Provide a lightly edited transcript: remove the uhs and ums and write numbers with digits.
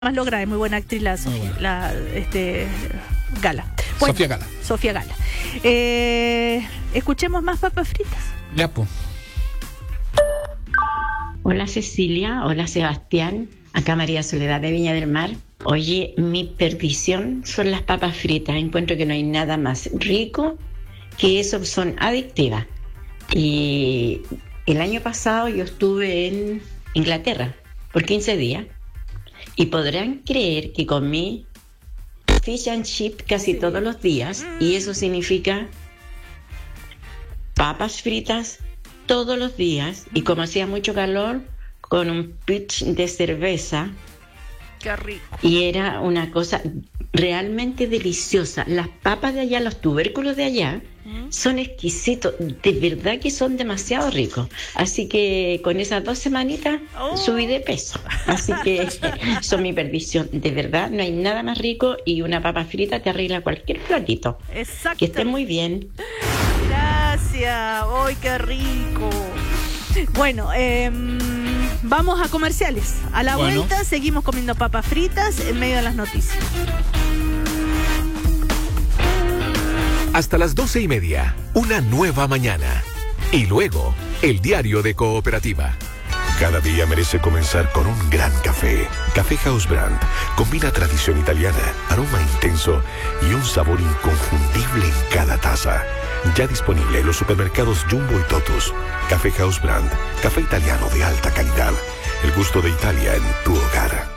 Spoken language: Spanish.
más logra, es muy buena actriz la Sofía, Gala. Bueno, Sofía Gala. Sofía Gala. Escuchemos más papas fritas. Ya, pues. Hola Cecilia, hola Sebastián, acá María Soledad de Viña del Mar. Oye, mi perdición son las papas fritas. Encuentro que no hay nada más rico que eso, son adictivas. Y el año pasado yo estuve en Inglaterra por 15 días y podrán creer que comí fish and chip casi todos los días, y eso significa papas fritas todos los días, y como hacía mucho calor, con un pitch de cerveza. Qué rico. Y era una cosa realmente deliciosa. Las papas de allá, los tubérculos de allá, son exquisitos. De verdad que son demasiado ricos. Así que con esas 2 semanitas subí de peso. Así que son mi perdición. De verdad, no hay nada más rico, y una papa frita te arregla cualquier platito. Exacto. Que esté muy bien. Gracias. ¡Ay, qué rico! Bueno, vamos a comerciales. A la vuelta seguimos comiendo papas fritas en medio de las noticias. Hasta las 12:30, una nueva mañana. Y luego, el diario de Cooperativa. Cada día merece comenzar con un gran café. Café House Brand combina tradición italiana, aroma intenso y un sabor inconfundible en cada taza. Ya disponible en los supermercados Jumbo y Totus. Café House Brand, café italiano de alta calidad. El gusto de Italia en tu hogar.